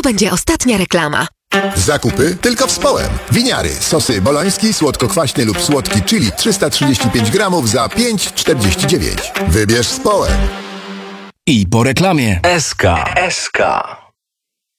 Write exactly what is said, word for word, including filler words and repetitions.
będzie ostatnia reklama. Zakupy tylko w Społem. Winiary, sosy boloński, słodko-kwaśny lub słodki chili trzysta trzydzieści pięć gramów za pięć czterdzieści dziewięć. Wybierz Społem. I po reklamie. S K. S K.